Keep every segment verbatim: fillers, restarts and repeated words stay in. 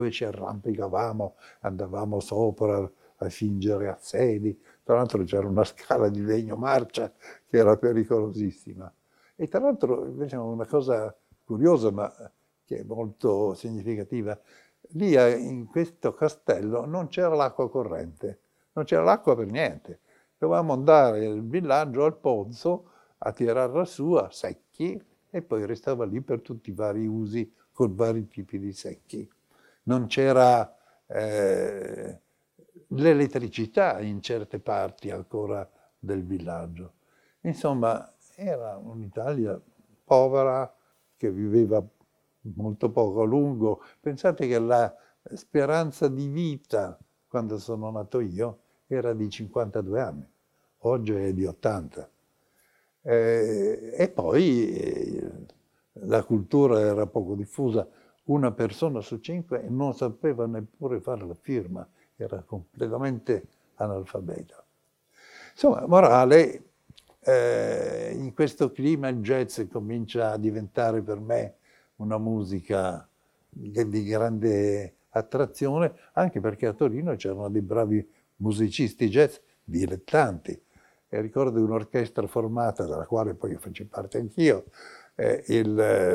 dove ci arrampicavamo, andavamo sopra a fingere assedi. Tra l'altro c'era una scala di legno marcia che era pericolosissima. E tra l'altro invece una cosa curiosa, ma che è molto significativa, lì in questo castello non c'era l'acqua corrente, non c'era l'acqua per niente. Dovevamo andare nel villaggio al pozzo a tirarla su a secchi e poi restava lì per tutti i vari usi con vari tipi di secchi. Non c'era eh, l'elettricità in certe parti ancora del villaggio. Insomma, era un'Italia povera che viveva molto poco a lungo. Pensate che la speranza di vita quando sono nato io era di cinquantadue anni, oggi è di ottanta. Eh, e poi eh, la cultura era poco diffusa, una persona su cinque non sapeva neppure fare la firma, era completamente analfabeta. Insomma, morale, eh, in questo clima il jazz comincia a diventare per me una musica di, di grande attrazione, anche perché a Torino c'erano dei bravi musicisti jazz dilettanti. E ricordo un'orchestra formata, dalla quale poi faccio parte anch'io, eh, il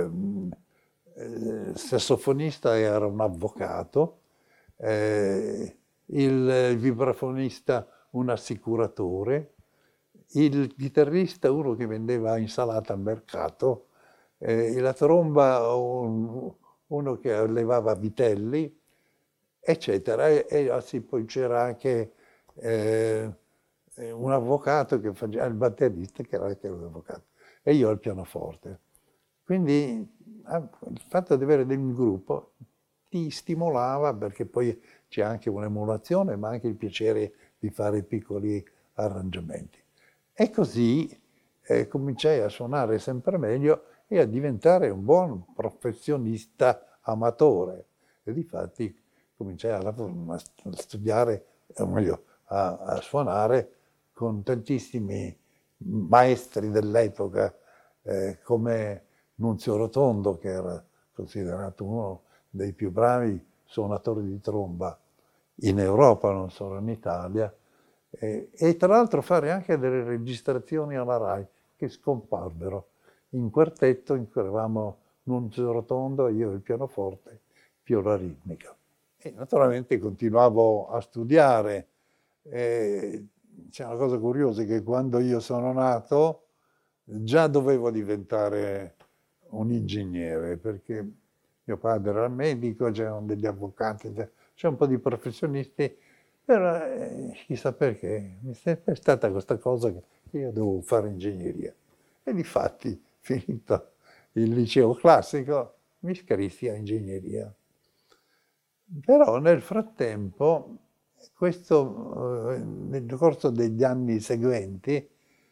eh, sassofonista era un avvocato, eh, il vibrafonista un assicuratore, il chitarrista uno che vendeva insalata al mercato, eh, la tromba un, uno che allevava vitelli, eccetera. E, e sì, poi c'era anche eh, un avvocato che faceva il batterista, che era anche un avvocato, e io al pianoforte. Quindi il fatto di avere un gruppo ti stimolava, perché poi c'è anche un'emulazione, ma anche il piacere di fare piccoli arrangiamenti. E così eh, cominciai a suonare sempre meglio e a diventare un buon professionista amatore. E difatti cominciai a, a studiare, o meglio, a, a suonare con tantissimi maestri dell'epoca, eh, come Nunzio Rotondo, che era considerato uno dei più bravi suonatori di tromba in Europa, non solo in Italia, eh, e tra l'altro fare anche delle registrazioni alla RAI che scomparvero in quartetto in cui eravamo Nunzio Rotondo, io il pianoforte, più la ritmica. E naturalmente continuavo a studiare. E c'è una cosa curiosa, che quando io sono nato già dovevo diventare un ingegnere, perché mio padre era medico, c'erano degli avvocati, c'è un po' di professionisti, però eh, chissà perché mi è sempre stata questa cosa che io dovevo fare ingegneria. E difatti, finito il liceo classico, mi iscrissi a ingegneria. Però nel frattempo, questo, eh, nel corso degli anni seguenti,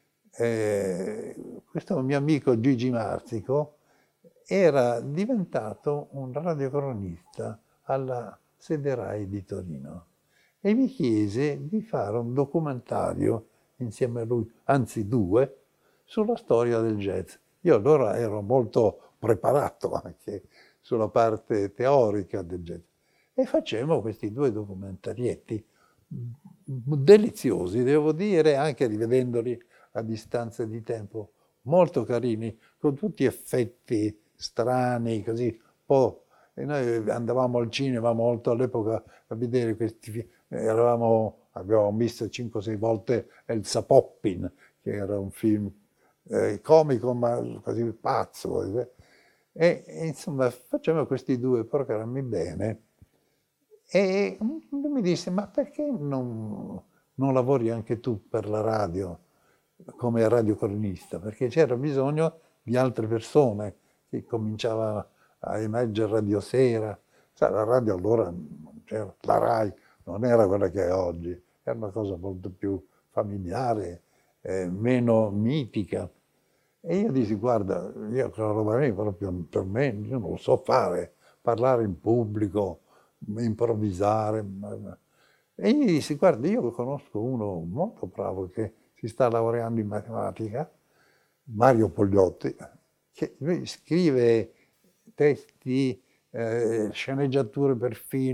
eh, questo mio amico Gigi Marzico era diventato un radiocronista alla sede RAI di Torino e mi chiese di fare un documentario insieme a lui, anzi due, sulla storia del jazz. Io allora ero molto preparato anche sulla parte teorica del jazz e facemmo questi due documentarietti deliziosi, devo dire, anche rivedendoli a distanza di tempo, molto carini, con tutti effetti strani, così, un po'. E noi andavamo al cinema molto all'epoca a vedere questi film, eravamo, abbiamo visto cinque o sei volte El Zapoppin, che era un film eh, comico ma quasi pazzo. E, e insomma facevamo questi due programmi bene. E lui mi disse, ma perché non, non lavori anche tu per la radio come radiocronista? Perché c'era bisogno di altre persone, che cominciava a emergere Radio Sera. Sai, la radio allora non c'era, la RAI non era quella che è oggi, era una cosa molto più familiare, eh, meno mitica. E io dissi, guarda, io quella roba lì proprio per me, io non lo so fare, parlare in pubblico, improvvisare. E gli dissi, guarda, io conosco uno molto bravo che si sta laureando in matematica, Mario Pogliotti, che lui scrive testi eh, sceneggiature per film.